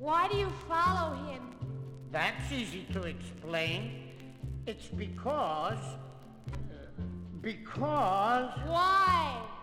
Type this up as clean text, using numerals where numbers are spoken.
Why do you follow him? That's easy to explain. It's because... Why?